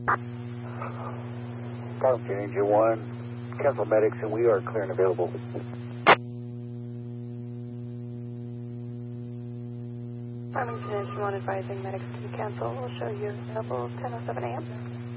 Farmington Engine 1, cancel medics, and we are clear and available. Farmington Engine 1 advising medics to cancel. We'll show you available 10:07 a.m.